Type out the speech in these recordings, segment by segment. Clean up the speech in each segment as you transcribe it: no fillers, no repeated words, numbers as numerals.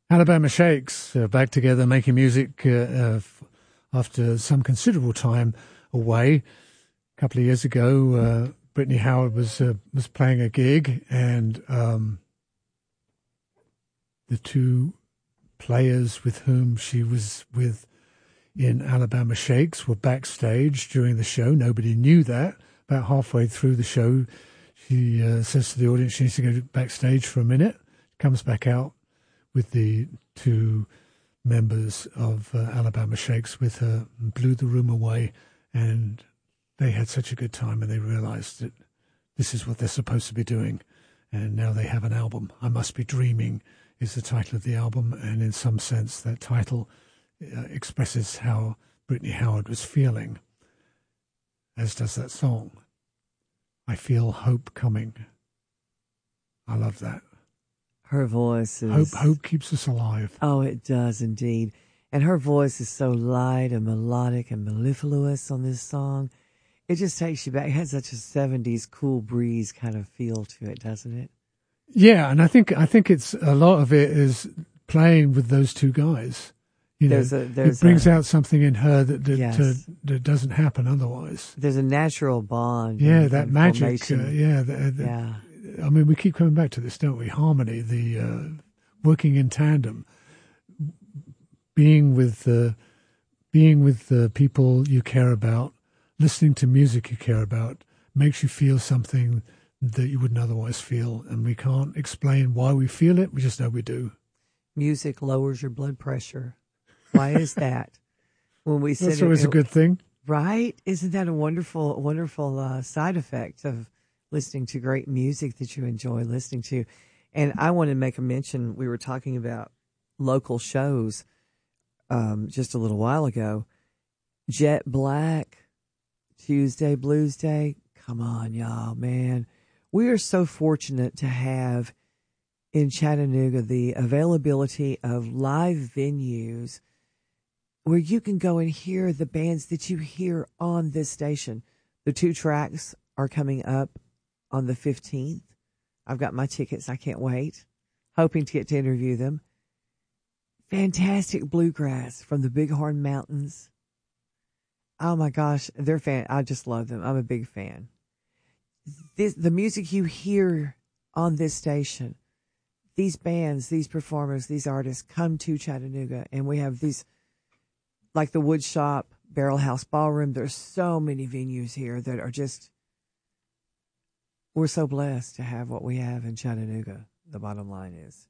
Alabama Shakes back together making music after some considerable time away. A couple of years ago, Brittany Howard was playing a gig, and the two players with whom she was with in Alabama Shakes were backstage during the show. Nobody knew that. About halfway through the show, she says to the audience she needs to go backstage for a minute, comes back out with the two members of Alabama Shakes with her, and blew the room away, and they had such a good time, and they realized that this is what they're supposed to be doing, and now they have an album. I Must Be Dreaming is the title of the album, and in some sense that title expresses how Brittany Howard was feeling, as does that song. I feel hope coming. I love that. Her voice is... Hope keeps us alive. Oh, it does indeed. And her voice is so light and melodic and mellifluous on this song. It just takes you back. It has such a 70s cool breeze kind of feel to it, doesn't it? Yeah, and I think it's a lot of it is playing with those two guys. You know, it brings out something in her that doesn't happen otherwise. There's a natural bond. Yeah, that magic. Yeah. I mean, we keep coming back to this, don't we? Harmony, the working in tandem, being with the people you care about, listening to music you care about, makes you feel something that you wouldn't otherwise feel, and we can't explain why we feel it. We just know we do. Music lowers your blood pressure. Why is that? When we That's always a good thing, right? Isn't that a wonderful side effect of listening to great music that you enjoy listening to? And I want to make a mention. We were talking about local shows just a little while ago. Jet Black, Tuesday Blues Day. Come on, y'all, man. We are so fortunate to have in Chattanooga the availability of live venues where you can go and hear the bands that you hear on this station. The 2 tracks are coming up on the 15th. I've got my tickets. I can't wait. Hoping to get to interview them. Fantastic bluegrass from the Bighorn Mountains. Oh my gosh, they're I just love them. I'm a big fan. The music you hear on this station, these bands, these performers, these artists come to Chattanooga, and we have these, like the Wood Shop, Barrel House Ballroom. There's so many venues here that are just, we're so blessed to have what we have in Chattanooga. The bottom line is,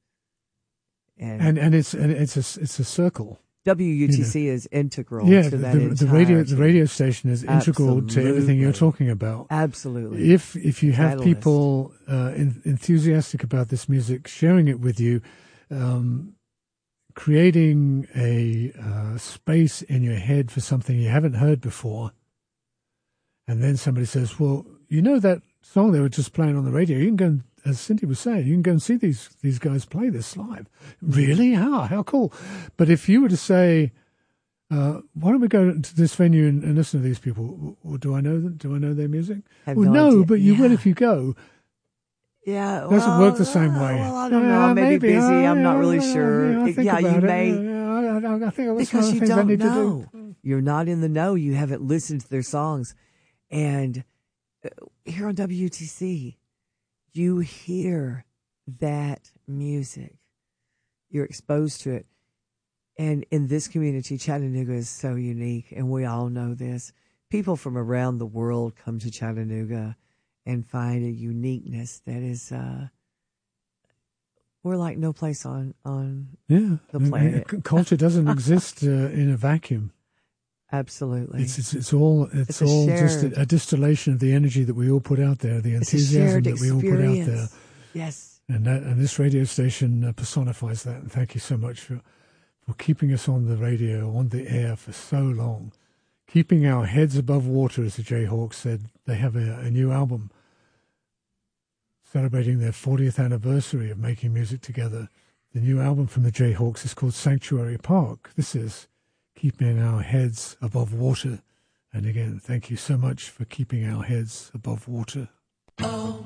and it's a circle. WUTC is integral to that the radio station is integral to everything you're talking about. Absolutely. If you have people enthusiastic about this music, sharing it with you, creating a space in your head for something you haven't heard before, and then somebody says, well, you know that song they were just playing on the radio, you can go and, as Cindy was saying, you can go and see these guys play this live. Really? How cool. But if you were to say, why don't we go to this venue and listen to these people? Well, do I know them? Do I know their music? Well, no, but you will if you go. Yeah. It doesn't work the same way. Well, I don't know. I may be busy. I'm not really sure. You may. I think it was because you don't know. To do. You're not in the know. You haven't listened to their songs. And here on WTC, you hear that music. You're exposed to it. And in this community, Chattanooga is so unique, and we all know this. People from around the world come to Chattanooga and find a uniqueness that is, we're like no place on the planet. Culture doesn't exist in a vacuum. Absolutely. It's all just a distillation of the energy that we all put out there, the enthusiasm that we all put out there. Yes. And this radio station personifies that. And thank you so much for keeping us on the radio, on the air for so long. Keeping our heads above water, as the Jayhawks said. They have a new album celebrating their 40th anniversary of making music together. The new album from the Jayhawks is called Sanctuary Park. This is keeping our heads above water. And again, thank you so much for keeping our heads above water.